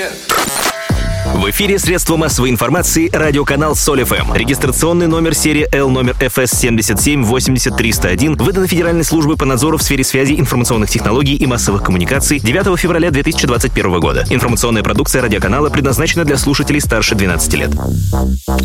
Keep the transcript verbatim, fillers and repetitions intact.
Привет! В эфире средства массовой информации радиоканал Соль эф эм. Регистрационный номер серии L номер эф эс семьдесят семь восемьдесят триста один выдан Федеральной службой по надзору в сфере связи, информационных технологий и массовых коммуникаций девятого февраля две тысячи двадцать первого года. Информационная продукция радиоканала предназначена для слушателей старше двенадцати лет.